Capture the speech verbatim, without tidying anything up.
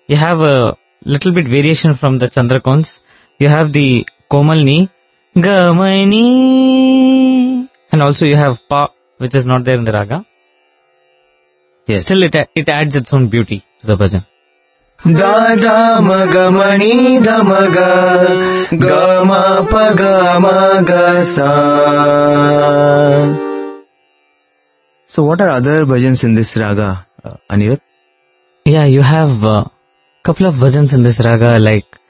you have a little bit variation from the Chandrakons. You have the Komalni, Gamani, and also you have Pa, which is not there in the raga. Yes. Still, it it adds its own beauty to the bhajan. Da da ma ga ma ni da ma ga ga ma pa ga ma ga sa. So what are other bhajans in this raga, uh, Anirudh? Yeah, you have a couple of bhajans in this raga like